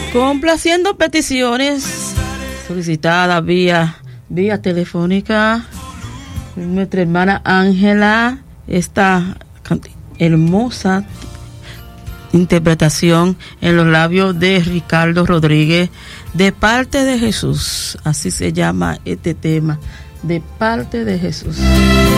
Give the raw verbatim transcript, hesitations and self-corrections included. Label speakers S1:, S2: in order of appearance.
S1: Complaciendo peticiones solicitadas vía, vía telefónica. Nuestra hermana Ángela, esta hermosa interpretación en los labios de Ricardo Rodríguez, de parte de Jesús. Así se llama este tema, de parte de Jesús.